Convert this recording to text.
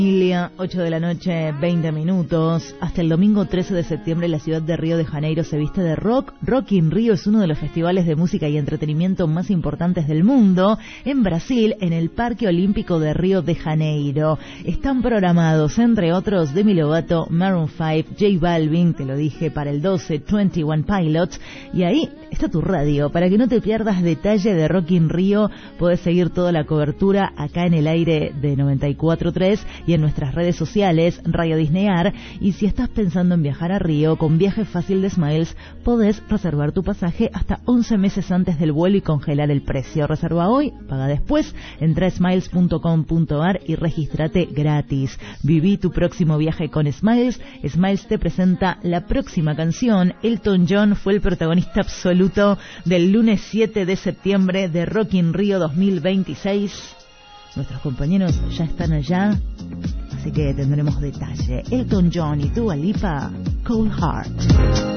Familia, 8 de la noche, 20 minutos. Hasta el domingo 13 de septiembre la ciudad de Río de Janeiro se viste de rock. Rock in Rio es uno de los festivales de música y entretenimiento más importantes del mundo. En Brasil, en el Parque Olímpico de Río de Janeiro. Están programados, entre otros, Demi Lovato, Maroon 5, J Balvin, te lo dije, para el 12, 21 Pilots. Y ahí está tu radio. Para que no te pierdas detalle de Rock in Rio, podés seguir toda la cobertura acá en el aire de 94.3 y en nuestras redes sociales, Radio Disneyar. Y si estás pensando en viajar a Río, con Viaje Fácil de Smiles, podés reservar tu pasaje hasta 11 meses antes del vuelo y congelar el precio. Reserva hoy, paga después, entra a smiles.com.ar y regístrate gratis. Viví tu próximo viaje con Smiles. Smiles te presenta la próxima canción. Elton John fue el protagonista absoluto del lunes 7 de septiembre de Rock in Rio 2026. Nuestros compañeros ya están allá, así que tendremos detalle. Elton John y Dua Lipa, Cold Heart.